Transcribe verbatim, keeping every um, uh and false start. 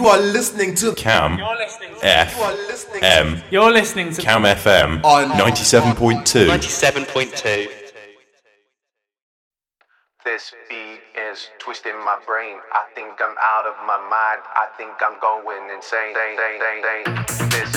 You are listening to Cam You're listening to F You are listening to M You're listening to Cam F M on ninety-seven point two. ninety-seven point two. This beat is twisting my brain. I think I'm out of my mind. I think I'm going insane. This